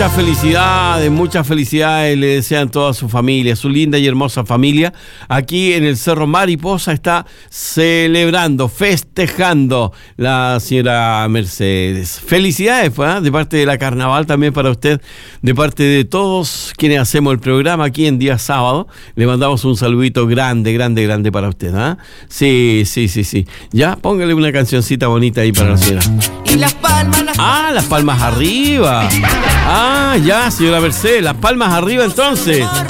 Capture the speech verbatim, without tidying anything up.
muchas felicidades, muchas felicidades le desean toda su familia, su linda y hermosa familia. Aquí en el Cerro Mariposa está celebrando, festejando la señora Mercedes. Felicidades, pues, ¿eh? De parte de la Carnaval también para usted, de parte de todos quienes hacemos el programa aquí en día sábado. Le mandamos un saludito grande, grande, grande para usted, ¿eh? Sí, sí, sí, sí. Ya, póngale una cancioncita bonita ahí para la señora. Y las palmas, las Ah, las palmas arriba. Ah, ya, señora Mercedes, las palmas arriba entonces.